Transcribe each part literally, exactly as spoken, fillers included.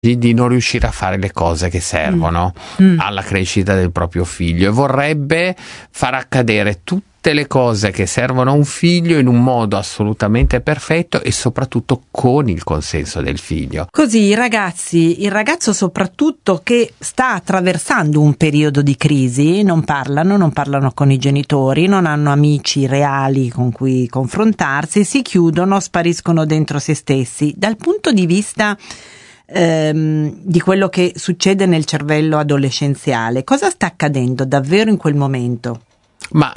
di non riuscire a fare le cose che servono mm. Mm. alla crescita del proprio figlio e vorrebbe far accadere tutte le cose che servono a un figlio in un modo assolutamente perfetto e soprattutto con il consenso del figlio. Così i ragazzi, il ragazzo soprattutto che sta attraversando un periodo di crisi, non parlano, non parlano con i genitori, non hanno amici reali con cui confrontarsi, si chiudono, spariscono dentro se stessi. Dal punto di vista ehm, di quello che succede nel cervello adolescenziale, cosa sta accadendo davvero in quel momento? Ma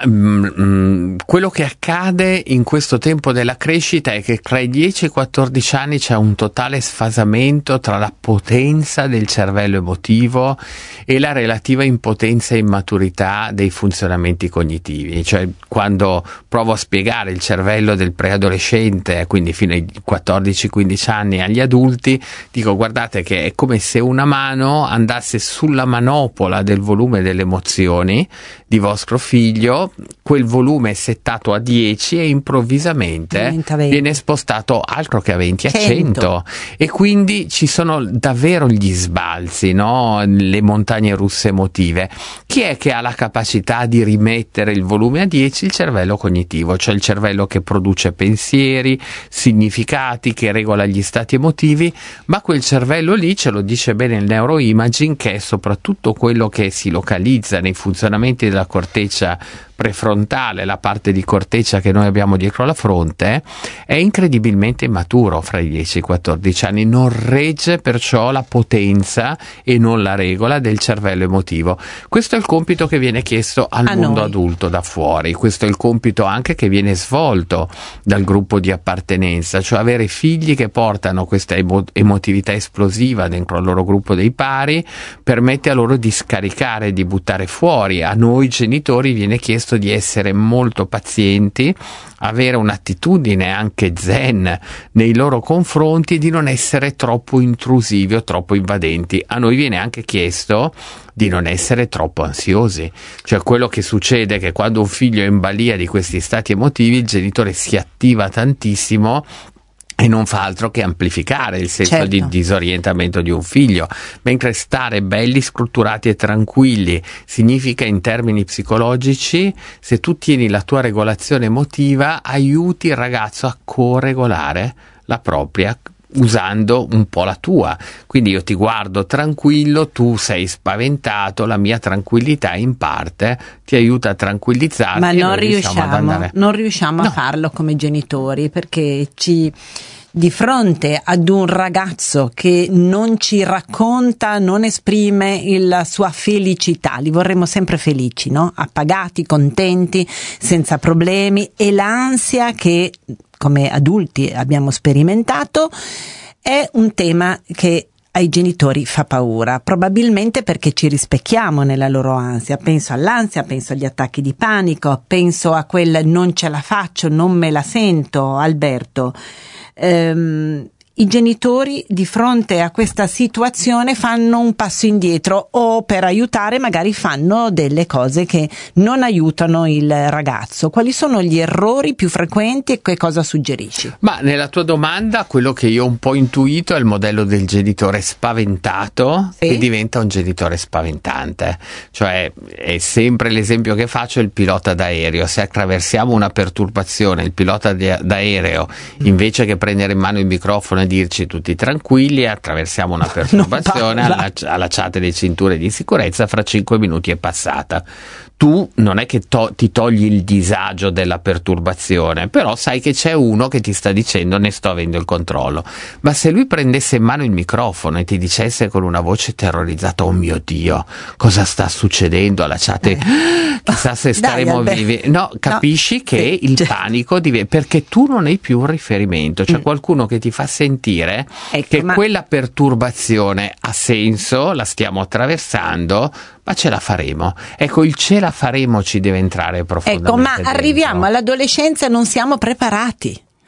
mm, quello che accade in questo tempo della crescita è che tra i dieci e i quattordici anni c'è un totale sfasamento tra la potenza del cervello emotivo e la relativa impotenza e immaturità dei funzionamenti cognitivi. Cioè, quando provo a spiegare il cervello del preadolescente, quindi fino ai quattordici quindici anni, agli adulti, dico: guardate che è come se una mano andasse sulla manopola del volume delle emozioni di vostro figlio, quel volume è settato a dieci e improvvisamente viene spostato altro che a venti, a cento, e quindi ci sono davvero gli sbalzi, no? Le montagne russe emotive. Chi è che ha la capacità di rimettere il volume a dieci? Il cervello cognitivo, cioè il cervello che produce pensieri, significati, che regola gli stati emotivi, ma quel cervello lì, ce lo dice bene il neuroimaging, che è soprattutto quello che si localizza nei funzionamenti della corteccia prefrontale, la parte di corteccia che noi abbiamo dietro la fronte, è incredibilmente immaturo fra i dieci e i quattordici anni, non regge perciò la potenza e non la regola del cervello emotivo. Questo è il compito che viene chiesto al A mondo noi. adulto da fuori, questo è il compito anche che viene svolto dal gruppo di appartenenza, cioè avere figli che portano questa emo- emotività esplosiva dentro il loro gruppo dei pari permette a loro di scaricare, di buttare fuori. A noi genitori viene chiesto di essere molto pazienti, avere un'attitudine anche zen nei loro confronti, di non essere troppo intrusivi o troppo invadenti. A noi viene anche chiesto di non essere troppo ansiosi, cioè quello che succede è che quando un figlio è in balia di questi stati emotivi, il genitore si attiva tantissimo e non fa altro che amplificare il senso certo. di disorientamento di un figlio, mentre stare belli, strutturati e tranquilli significa, in termini psicologici, se tu tieni la tua regolazione emotiva, aiuti il ragazzo a co-regolare la propria, usando un po' la tua. Quindi io ti guardo tranquillo, tu sei spaventato, la mia tranquillità in parte ti aiuta a tranquillizzarti. Ma non riusciamo, riusciamo, ad andare... non riusciamo no. a farlo come genitori, perché ci di fronte ad un ragazzo che non ci racconta, non esprime il, la sua felicità, li vorremmo sempre felici, no? Appagati, contenti, senza problemi, e l'ansia che come adulti abbiamo sperimentato è un tema che ai genitori fa paura, probabilmente perché ci rispecchiamo nella loro ansia. Penso all'ansia, penso agli attacchi di panico, penso a quel non ce la faccio, non me la sento, Alberto. Ehm, I genitori di fronte a questa situazione fanno un passo indietro, o per aiutare magari fanno delle cose che non aiutano il ragazzo. Quali sono gli errori più frequenti e che cosa suggerisci? Ma nella tua domanda quello che io ho un po' intuito è il modello del genitore spaventato sì. che diventa un genitore spaventante. Cioè è sempre l'esempio che faccio, il pilota d'aereo. Se attraversiamo una perturbazione, il pilota d'aereo invece che prendere in mano il microfono e dirci tutti tranquilli, attraversiamo una perturbazione, allacci- allacciate le cinture di sicurezza, fra cinque minuti è passata. Tu non è che to- ti togli il disagio della perturbazione, però sai che c'è uno che ti sta dicendo ne sto avendo il controllo. Ma se lui prendesse in mano il microfono e ti dicesse con una voce terrorizzata: oh mio Dio, cosa sta succedendo? Allacciate, eh. chissà se staremo Dai, vivi. No, capisci no. che il panico diventa, perché tu non hai più un riferimento, c'è mm. qualcuno che ti fa sentire ecco, che ma... quella perturbazione ha senso, la stiamo attraversando, ma ce la faremo. Ecco, il ce la faremo ci deve entrare profondamente ecco, ma dentro. Arriviamo all'adolescenza e non siamo preparati.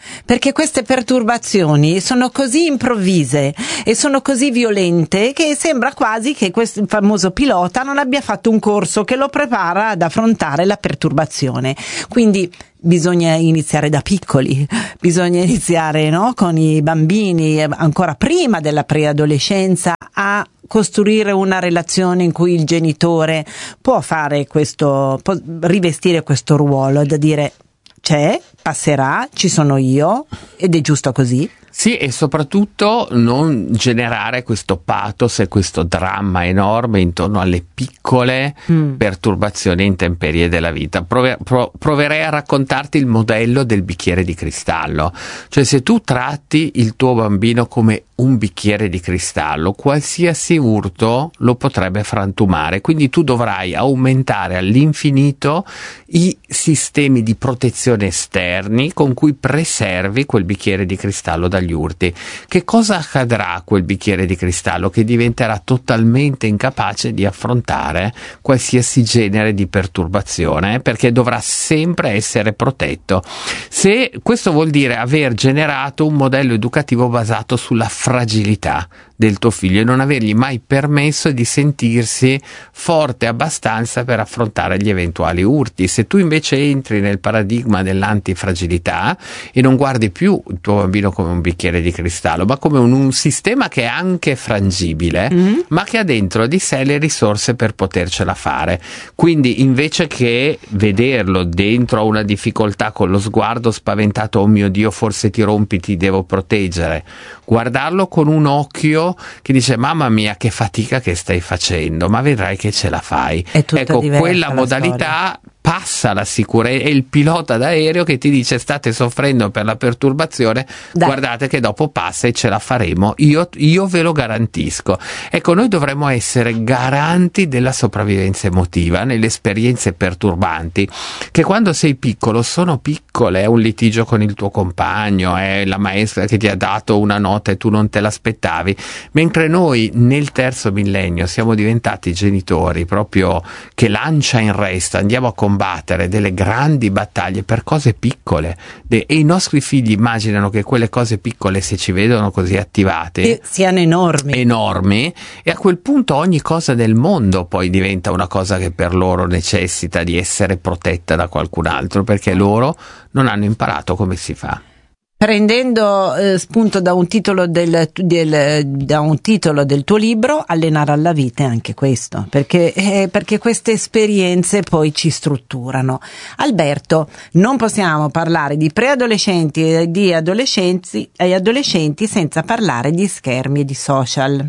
perché queste perturbazioni sono così improvvise e sono così violente che sembra quasi che questo famoso pilota non abbia fatto un corso che lo prepara ad affrontare la perturbazione. Quindi bisogna iniziare da piccoli, bisogna iniziare, no, con i bambini, ancora prima della preadolescenza, a costruire una relazione in cui il genitore può fare questo, può rivestire questo ruolo, da dire: c'è, passerà, ci sono io ed è giusto così. Sì, e soprattutto non generare questo pathos e questo dramma enorme intorno alle piccole mm. perturbazioni e intemperie della vita. Prove, pro, proverei a raccontarti il modello del bicchiere di cristallo. Cioè, se tu tratti il tuo bambino come un bicchiere di cristallo, qualsiasi urto lo potrebbe frantumare, quindi tu dovrai aumentare all'infinito i sistemi di protezione esterni con cui preservi quel bicchiere di cristallo dagli urti. Che cosa accadrà a quel bicchiere di cristallo? Che diventerà totalmente incapace di affrontare qualsiasi genere di perturbazione, perché dovrà sempre essere protetto. Se questo vuol dire aver generato un modello educativo basato sulla fragilità del tuo figlio e non avergli mai permesso di sentirsi forte abbastanza per affrontare gli eventuali urti. Se tu invece entri nel paradigma dell'antifragilità e non guardi più il tuo bambino come un bicchiere di cristallo, ma come un, un sistema che è anche frangibile, mm-hmm. ma che ha dentro di sé le risorse per potercela fare. Quindi invece che vederlo dentro a una difficoltà con lo sguardo spaventato, oh mio Dio, forse ti rompi, ti devo proteggere, guardarlo con un occhio che dice: mamma mia, che fatica che stai facendo, ma vedrai che ce la fai. Ecco, quella modalità storia. Passa la sicurezza, è il pilota d'aereo che ti dice: state soffrendo per la perturbazione, Dai. guardate che dopo passa e ce la faremo, io, io ve lo garantisco. Ecco, noi dovremmo essere garanti della sopravvivenza emotiva nelle esperienze perturbanti, che quando sei piccolo sono piccole. È un litigio con il tuo compagno, è la maestra che ti ha dato una nota e tu non te l'aspettavi, mentre noi nel terzo millennio siamo diventati genitori proprio che lancia in resta, andiamo a combattere delle grandi battaglie per cose piccole, e i nostri figli immaginano che quelle cose piccole, se ci vedono così attivate, e siano enormi enormi e a quel punto ogni cosa del mondo poi diventa una cosa che per loro necessita di essere protetta da qualcun altro, perché loro non hanno imparato come si fa. Prendendo eh, spunto da un titolo del, del da un titolo del tuo libro, Allenare alla vita è anche questo, perché eh, perché queste esperienze poi ci strutturano. Alberto, non possiamo parlare di preadolescenti e di adolescenti e adolescenti senza parlare di schermi e di social.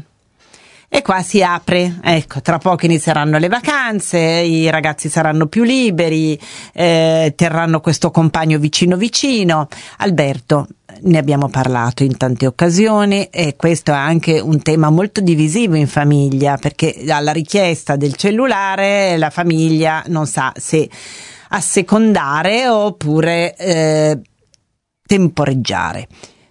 E qua si apre, ecco, tra poco inizieranno le vacanze, i ragazzi saranno più liberi, eh, terranno questo compagno vicino vicino. Alberto, ne abbiamo parlato in tante occasioni e questo è anche un tema molto divisivo in famiglia, perché alla richiesta del cellulare la famiglia non sa se assecondare oppure eh, temporeggiare.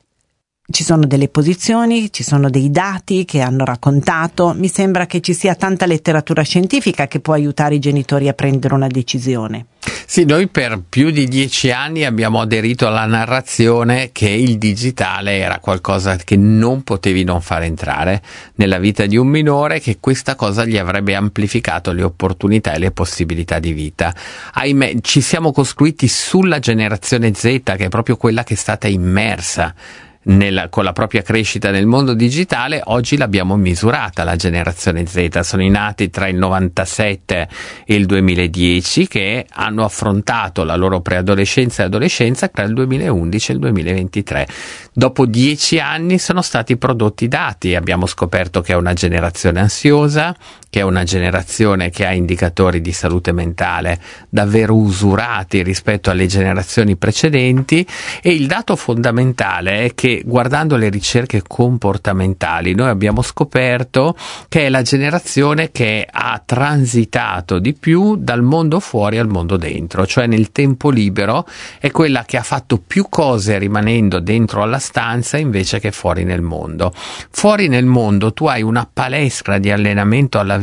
Ci sono delle posizioni, ci sono dei dati che hanno raccontato, mi sembra che ci sia tanta letteratura scientifica che può aiutare i genitori a prendere una decisione. Sì, noi per più di dieci anni abbiamo aderito alla narrazione che il digitale era qualcosa che non potevi non far entrare nella vita di un minore, che questa cosa gli avrebbe amplificato le opportunità e le possibilità di vita. Ahimè, ci siamo costruiti sulla generazione Z, che è proprio quella che è stata immersa Nella, con la propria crescita nel mondo digitale. Oggi l'abbiamo misurata la generazione Z, sono i nati tra il novantasette e il duemiladieci, che hanno affrontato la loro preadolescenza e adolescenza tra il duemilaundici e il duemilaventitré. Dopo dieci anni sono stati prodotti dati e abbiamo scoperto che è una generazione ansiosa, che è una generazione che ha indicatori di salute mentale davvero usurati rispetto alle generazioni precedenti, e il dato fondamentale è che, guardando le ricerche comportamentali, noi abbiamo scoperto che è la generazione che ha transitato di più dal mondo fuori al mondo dentro, cioè nel tempo libero è quella che ha fatto più cose rimanendo dentro alla stanza invece che fuori nel mondo. Fuori nel mondo tu hai una palestra di allenamento alla vita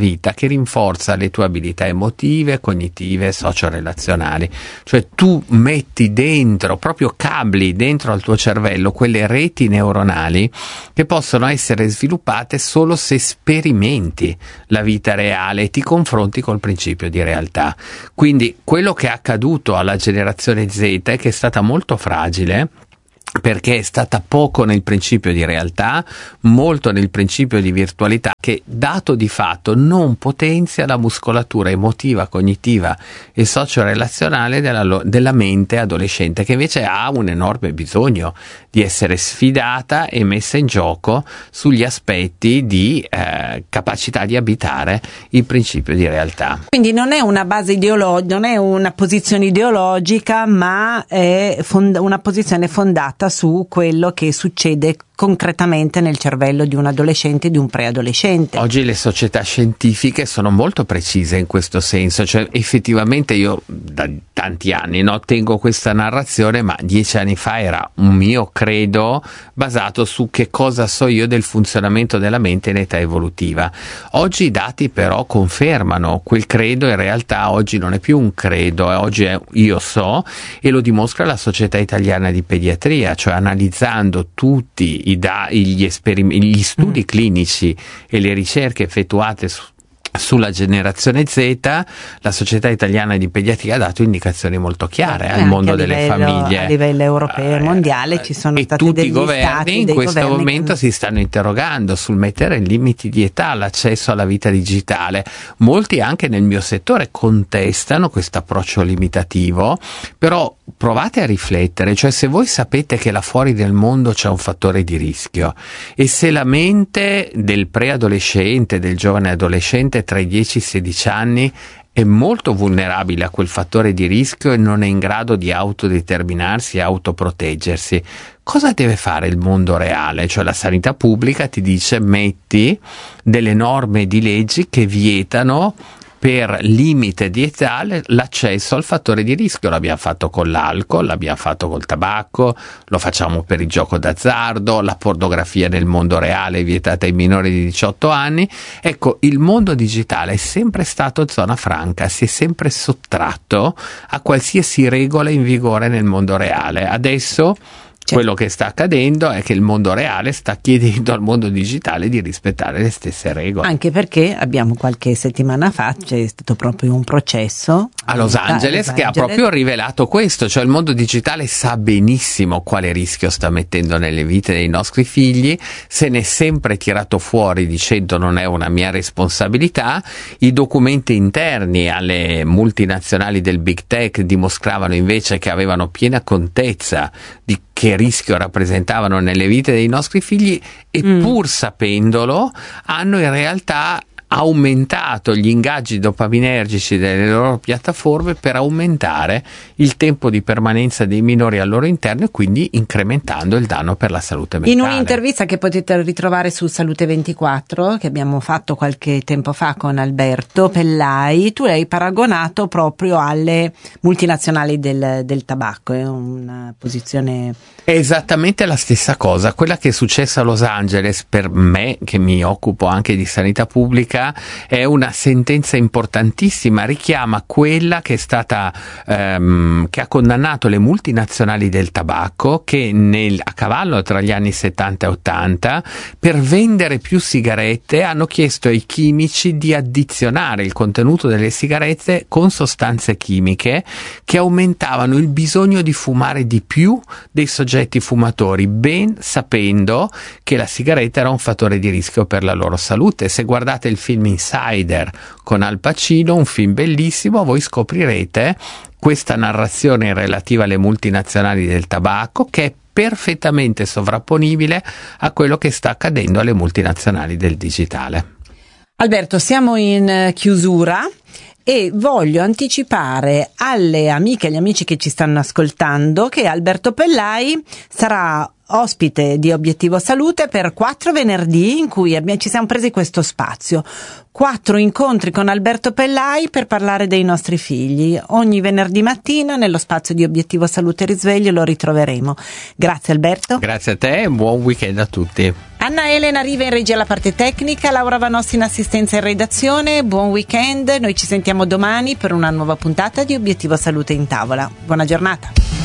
vita che rinforza le tue abilità emotive, cognitive, socio-relazionali. Cioè tu metti dentro, proprio cabli dentro al tuo cervello quelle reti neuronali che possono essere sviluppate solo se sperimenti la vita reale e ti confronti col principio di realtà. Quindi quello che è accaduto alla generazione Z è che è stata molto fragile, perché è stata poco nel principio di realtà, molto nel principio di virtualità, che dato di fatto non potenzia la muscolatura emotiva, cognitiva e socio-relazionale della, della mente adolescente, che invece ha un enorme bisogno di essere sfidata e messa in gioco sugli aspetti di eh, capacità di abitare il principio di realtà. Quindi non è una base ideologica, non è una posizione ideologica, ma è fond- una posizione fondata su quello che succede concretamente nel cervello di un adolescente e di un preadolescente. Oggi le società scientifiche sono molto precise in questo senso, cioè effettivamente io da tanti anni no, tengo questa narrazione, ma dieci anni fa era un mio credo basato su che cosa so io del funzionamento della mente in età evolutiva. Oggi i dati però confermano quel credo, in realtà oggi non è più un credo, oggi è io so, e lo dimostra la Società Italiana di Pediatria, cioè analizzando tutti I da, gli, esperim- gli studi mm. clinici e le ricerche effettuate su, sulla generazione Z, la Società Italiana di Pediatria ha dato indicazioni molto chiare eh, al mondo delle livello, famiglie. A livello europeo e mondiale ci sono e stati tutti degli i governi stati, in questo governi momento che... si stanno interrogando sul mettere limiti di età all'accesso alla vita digitale. Molti anche nel mio settore contestano questo approccio limitativo, però provate a riflettere, cioè se voi sapete che là fuori del mondo c'è un fattore di rischio e se la mente del preadolescente, del giovane adolescente tra i dieci e i sedici anni è molto vulnerabile a quel fattore di rischio e non è in grado di autodeterminarsi e autoproteggersi, cosa deve fare il mondo reale? Cioè la sanità pubblica ti dice metti delle norme di leggi che vietano per limite di età l'accesso al fattore di rischio. L'abbiamo fatto con l'alcol, l'abbiamo fatto col tabacco, lo facciamo per il gioco d'azzardo, la pornografia nel mondo reale è vietata ai minori di diciotto anni. Ecco, il mondo digitale è sempre stato zona franca, si è sempre sottratto a qualsiasi regola in vigore nel mondo reale. Adesso Certo. Quello che sta accadendo è che il mondo reale sta chiedendo al mondo digitale di rispettare le stesse regole. Anche perché abbiamo qualche settimana fa c'è stato proprio un processo a Los Angeles, Los Angeles che ha proprio rivelato questo, cioè il mondo digitale sa benissimo quale rischio sta mettendo nelle vite dei nostri figli, se ne è sempre tirato fuori dicendo non è una mia responsabilità. I documenti interni alle multinazionali del big tech dimostravano invece che avevano piena contezza di che rischio rappresentavano nelle vite dei nostri figli e mm. pur sapendolo hanno in realtà aumentato gli ingaggi dopaminergici delle loro piattaforme per aumentare il tempo di permanenza dei minori al loro interno e quindi incrementando il danno per la salute mentale. In un'intervista che potete ritrovare su Salute ventiquattro, che abbiamo fatto qualche tempo fa con Alberto Pellai, tu hai paragonato proprio alle multinazionali del, del tabacco, è una posizione... È esattamente la stessa cosa, quella che è successa a Los Angeles per me, che mi occupo anche di sanità pubblica, è una sentenza importantissima, richiama quella che è stata ehm, che ha condannato le multinazionali del tabacco che nel, a cavallo tra gli anni settanta e ottanta per vendere più sigarette hanno chiesto ai chimici di addizionare il contenuto delle sigarette con sostanze chimiche che aumentavano il bisogno di fumare di più dei soggetti fumatori, ben sapendo che la sigaretta era un fattore di rischio per la loro salute. Se guardate il film Insider con Al Pacino, un film bellissimo, voi scoprirete questa narrazione relativa alle multinazionali del tabacco che è perfettamente sovrapponibile a quello che sta accadendo alle multinazionali del digitale. Alberto, siamo in chiusura e voglio anticipare alle amiche e agli amici che ci stanno ascoltando che Alberto Pellai sarà ospite di Obiettivo Salute per quattro venerdì in cui abbiamo, ci siamo presi questo spazio. Quattro incontri con Alberto Pellai per parlare dei nostri figli. Ogni venerdì mattina nello spazio di Obiettivo Salute Risveglio lo ritroveremo. Grazie Alberto. Grazie a te e buon weekend a tutti. Anna Elena Riva in regia alla parte tecnica, Laura Vanossi in assistenza in redazione. Buon weekend, noi ci sentiamo domani per una nuova puntata di Obiettivo Salute in Tavola. Buona giornata.